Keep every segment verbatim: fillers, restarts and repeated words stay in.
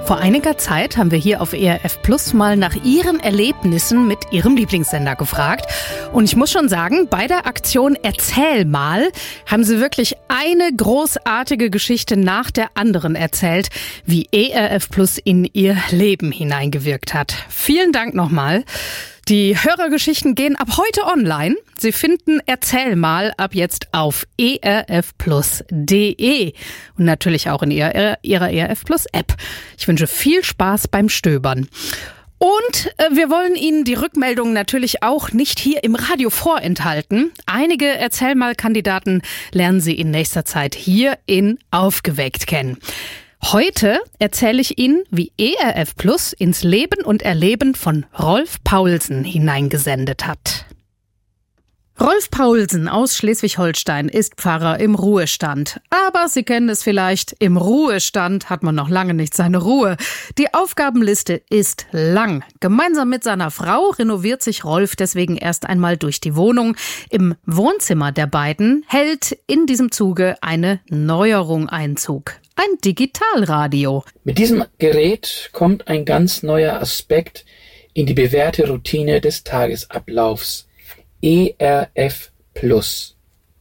Vor einiger Zeit haben wir hier auf E R F Plus mal nach Ihren Erlebnissen mit Ihrem Lieblingssender gefragt. Und ich muss schon sagen, bei der Aktion Erzähl mal haben Sie wirklich eine großartige Geschichte nach der anderen erzählt, wie E R F Plus in Ihr Leben hineingewirkt hat. Vielen Dank nochmal. Die Hörergeschichten gehen ab heute online. Sie finden Erzähl mal ab jetzt auf e r f plus punkt d e und natürlich auch in ihrer, ihrer E R F Plus App. Ich wünsche viel Spaß beim Stöbern. Und äh, wir wollen Ihnen die Rückmeldungen natürlich auch nicht hier im Radio vorenthalten. Einige Erzähl mal Kandidaten lernen Sie in nächster Zeit hier in Aufgeweckt kennen. Heute erzähle ich Ihnen, wie E R F Plus ins Leben und Erleben von Rolf Paulsen hineingesendet hat. Rolf Paulsen aus Schleswig-Holstein ist Pfarrer im Ruhestand. Aber Sie kennen es vielleicht, im Ruhestand hat man noch lange nicht seine Ruhe. Die Aufgabenliste ist lang. Gemeinsam mit seiner Frau renoviert sich Rolf deswegen erst einmal durch die Wohnung. Im Wohnzimmer der beiden hält in diesem Zuge eine Neuerung Einzug. Ein Digitalradio. Mit diesem Gerät kommt ein ganz neuer Aspekt in die bewährte Routine des Tagesablaufs. E R F Plus.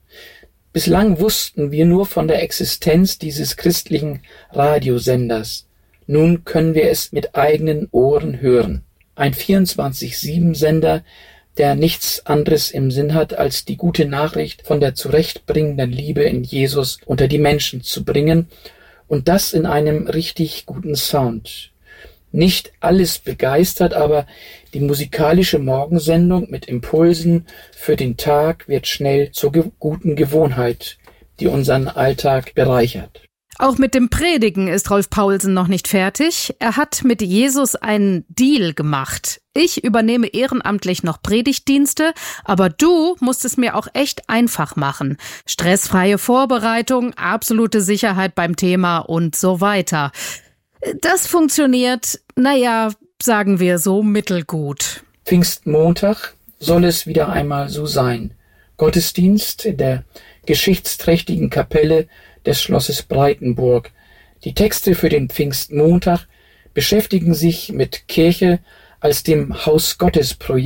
Bislang wussten wir nur von der Existenz dieses christlichen Radiosenders. Nun können wir es mit eigenen Ohren hören. Ein vierundzwanzig sieben Sender, der nichts anderes im Sinn hat, als die gute Nachricht von der zurechtbringenden Liebe in Jesus unter die Menschen zu bringen, und das in einem richtig guten Sound. Nicht alles begeistert, aber die musikalische Morgensendung mit Impulsen für den Tag wird schnell zur ge- guten Gewohnheit, die unseren Alltag bereichert. Auch mit dem Predigen ist Rolf Paulsen noch nicht fertig. Er hat mit Jesus einen Deal gemacht. Ich übernehme ehrenamtlich noch Predigtdienste, aber du musst es mir auch echt einfach machen. Stressfreie Vorbereitung, absolute Sicherheit beim Thema und so weiter. Das funktioniert, naja, sagen wir so mittelgut. Pfingstmontag soll es wieder einmal so sein. Gottesdienst in der geschichtsträchtigen Kapelle des Schlosses Breitenburg. Die Texte für den Pfingstmontag beschäftigen sich mit Kirche als dem Haus Gottes Projekt